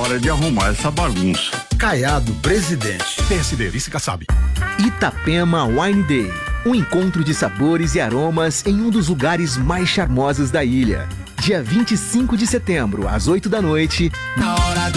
hora de arrumar essa bagunça. Caiado, presidente. PSD, vice Kassab. Itapema Wine Day. Um encontro de sabores e aromas em um dos lugares mais charmosos da ilha. Dia 25 de setembro, às 8 da noite. Na hora